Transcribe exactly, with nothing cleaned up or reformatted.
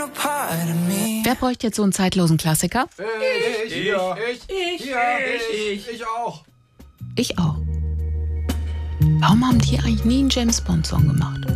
Wer bräuchte jetzt so einen zeitlosen Klassiker? Ich, ich, ich, ich, ich, ich, ich, ich auch. Ich auch. Warum haben die eigentlich nie einen James-Bond-Song gemacht?